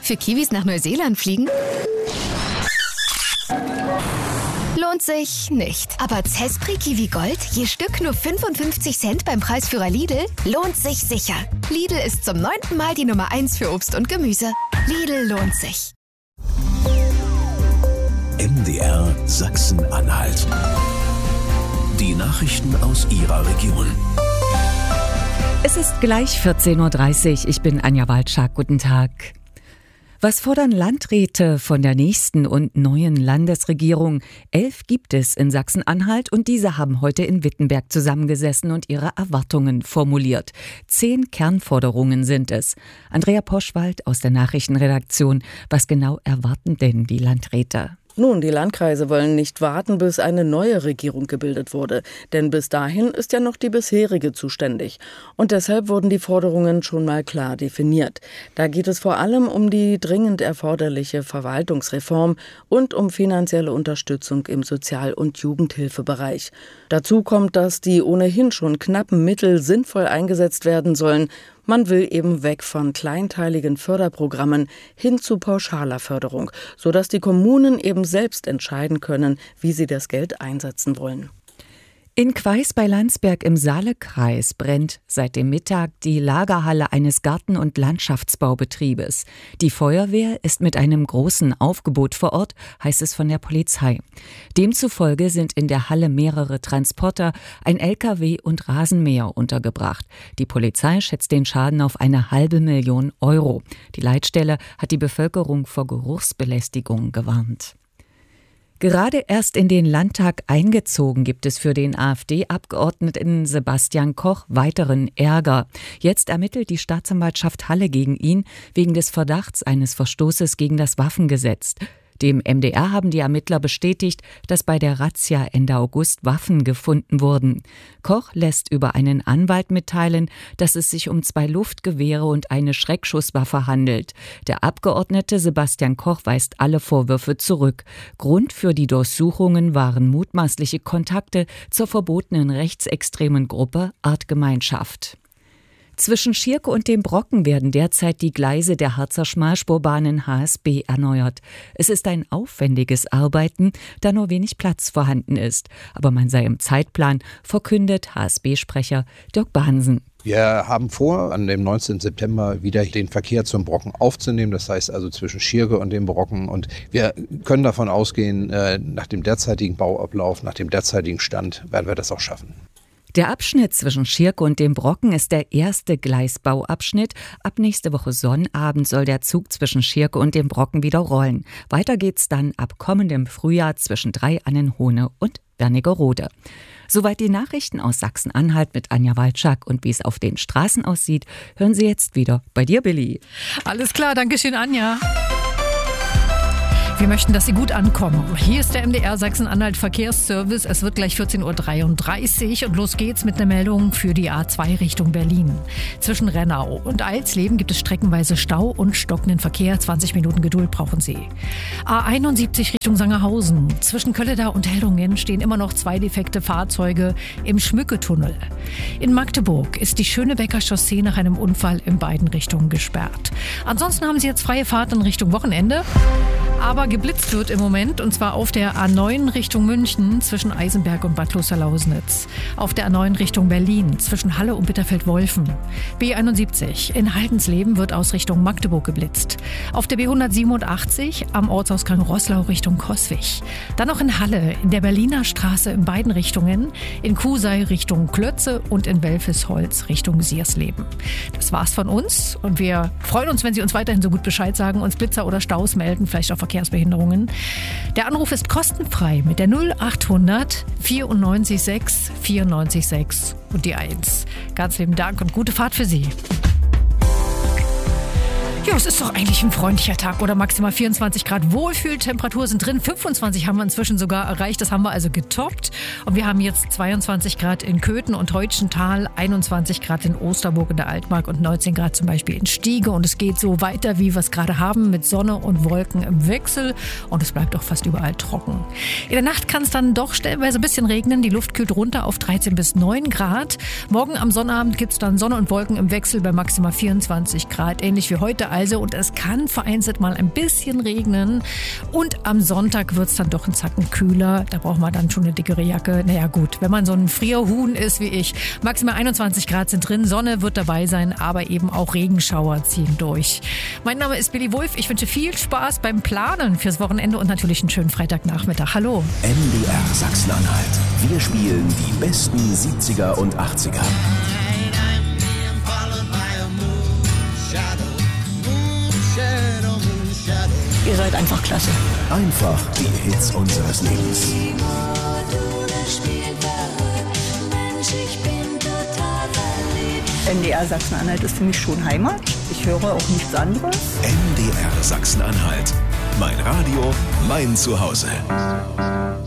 Für Kiwis nach Neuseeland fliegen? Lohnt sich nicht. Aber Zespri Kiwi Gold, je Stück nur 55 Cent beim Preisführer Lidl, lohnt sich sicher. Lidl ist zum 9. Mal die Nummer 1 für Obst und Gemüse. Lidl lohnt sich. MDR Sachsen-Anhalt. Die Nachrichten aus Ihrer Region. Es ist gleich 14.30 Uhr. Ich bin Anja Walczak. Guten Tag. Was fordern Landräte von der nächsten und neuen Landesregierung? 11 gibt es in Sachsen-Anhalt und diese haben heute in Wittenberg zusammengesessen und ihre Erwartungen formuliert. 10 Kernforderungen sind es. Andrea Poschwald aus der Nachrichtenredaktion. Was genau erwarten denn die Landräte? Nun, die Landkreise wollen nicht warten, bis eine neue Regierung gebildet wurde. Denn bis dahin ist ja noch die bisherige zuständig. Und deshalb wurden die Forderungen schon mal klar definiert. Da geht es vor allem um die dringend erforderliche Verwaltungsreform und um finanzielle Unterstützung im Sozial- und Jugendhilfebereich. Dazu kommt, dass die ohnehin schon knappen Mittel sinnvoll eingesetzt werden sollen. Man will eben weg von kleinteiligen Förderprogrammen hin zu pauschaler Förderung, sodass die Kommunen eben selbst entscheiden können, wie sie das Geld einsetzen wollen. In Queis bei Landsberg im Saalekreis brennt seit dem Mittag die Lagerhalle eines Garten- und Landschaftsbaubetriebes. Die Feuerwehr ist mit einem großen Aufgebot vor Ort, heißt es von der Polizei. Demzufolge sind in der Halle mehrere Transporter, ein LKW und Rasenmäher untergebracht. Die Polizei schätzt den Schaden auf 500.000 Euro. Die Leitstelle hat die Bevölkerung vor Geruchsbelästigung gewarnt. Gerade erst in den Landtag eingezogen, gibt es für den AfD-Abgeordneten Sebastian Koch weiteren Ärger. Jetzt ermittelt die Staatsanwaltschaft Halle gegen ihn wegen des Verdachts eines Verstoßes gegen das Waffengesetz. Dem MDR haben die Ermittler bestätigt, dass bei der Razzia Ende August Waffen gefunden wurden. Koch lässt über einen Anwalt mitteilen, dass es sich um 2 Luftgewehre und eine Schreckschusswaffe handelt. Der Abgeordnete Sebastian Koch weist alle Vorwürfe zurück. Grund für die Durchsuchungen waren mutmaßliche Kontakte zur verbotenen rechtsextremen Gruppe Artgemeinschaft. Zwischen Schierke und dem Brocken werden derzeit die Gleise der Harzer Schmalspurbahnen HSB erneuert. Es ist ein aufwendiges Arbeiten, da nur wenig Platz vorhanden ist. Aber man sei im Zeitplan, verkündet HSB-Sprecher Dirk Bahnsen. Wir haben vor, an dem 19. September wieder den Verkehr zum Brocken aufzunehmen. Das heißt also zwischen Schierke und dem Brocken. Und wir können davon ausgehen, nach dem derzeitigen Bauablauf, nach dem derzeitigen Stand, werden wir das auch schaffen. Der Abschnitt zwischen Schierke und dem Brocken ist der erste Gleisbauabschnitt. Ab nächste Woche Sonnabend soll der Zug zwischen Schierke und dem Brocken wieder rollen. Weiter geht's dann ab kommendem Frühjahr zwischen Dreiannenhohne und Wernigerode. Soweit die Nachrichten aus Sachsen-Anhalt mit Anja Walczak. Und wie es auf den Straßen aussieht, hören Sie jetzt wieder bei dir, Billy. Alles klar, danke schön, Anja. Wir möchten, dass Sie gut ankommen. Hier ist der MDR Sachsen-Anhalt Verkehrsservice. Es wird gleich 14.33 Uhr und los geht's mit einer Meldung für die A2 Richtung Berlin. Zwischen Rennau und Alsleben gibt es streckenweise Stau und stockenden Verkehr. 20 Minuten Geduld brauchen Sie. A71 Richtung Sangerhausen. Zwischen Kölledau und Heldungen stehen immer noch 2 defekte Fahrzeuge im Schmücketunnel. In Magdeburg ist die Schönebecker Chaussee nach einem Unfall in beiden Richtungen gesperrt. Ansonsten haben Sie jetzt freie Fahrt in Richtung Wochenende. Aber geblitzt wird im Moment, und zwar auf der A9 Richtung München zwischen Eisenberg und Bad Klosterlausnitz. Auf der A9 Richtung Berlin zwischen Halle und Bitterfeld-Wolfen. B71 in Haldensleben wird aus Richtung Magdeburg geblitzt. Auf der B187 am Ortsausgang Roßlau Richtung Coswig. Dann noch in Halle in der Berliner Straße in beiden Richtungen. In Kusei Richtung Klötze und in Welfesholz Richtung Siersleben. Das war's von uns und wir freuen uns, wenn Sie uns weiterhin so gut Bescheid sagen, uns Blitzer oder Staus melden, vielleicht auch Verkehrsbehinderungen. Der Anruf ist kostenfrei mit der 0800 94 6 94 6 und die 1. Ganz lieben Dank und gute Fahrt für Sie. Ja, es ist doch eigentlich ein freundlicher Tag, oder? Maximal 24 Grad Wohlfühltemperatur sind drin. 25 haben wir inzwischen sogar erreicht. Das haben wir also getoppt. Und wir haben jetzt 22 Grad in Köthen und Teutschenthal, 21 Grad in Osterburg in der Altmark und 19 Grad zum Beispiel in Stiege. Und es geht so weiter, wie wir es gerade haben, mit Sonne und Wolken im Wechsel. Und es bleibt auch fast überall trocken. In der Nacht kann es dann doch stellenweise ein bisschen regnen. Die Luft kühlt runter auf 13 bis 9 Grad. Morgen am Sonnabend gibt es dann Sonne und Wolken im Wechsel bei maximal 24 Grad. Ähnlich wie heute also und es kann vereinzelt mal ein bisschen regnen. Und am Sonntag wird es dann doch einen Zacken kühler. Da braucht man dann schon eine dickere Jacke. Naja gut, wenn man so ein Frierhuhn ist wie ich. Maximal 21 Grad sind drin, Sonne wird dabei sein, aber eben auch Regenschauer ziehen durch. Mein Name ist Billy Wulff. Ich wünsche viel Spaß beim Planen fürs Wochenende und natürlich einen schönen Freitagnachmittag. Hallo. MDR Sachsen-Anhalt. Wir spielen die besten 70er und 80er. Ihr seid einfach klasse. Einfach die Hits unseres Lebens. MDR Sachsen-Anhalt ist für mich schon Heimat. Ich höre auch nichts anderes. MDR Sachsen-Anhalt. Mein Radio, mein Zuhause.